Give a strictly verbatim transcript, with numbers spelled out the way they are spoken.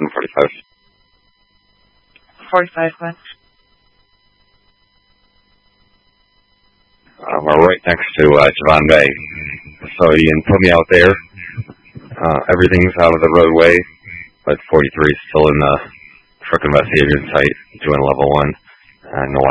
one forty-five. forty-five, Glenn. Uh, we're right next to uh, Javon Bay. So you can put me out there. Uh, everything's out of the roadway, but forty-three is still in the truck investigator's site doing level one. Uh, no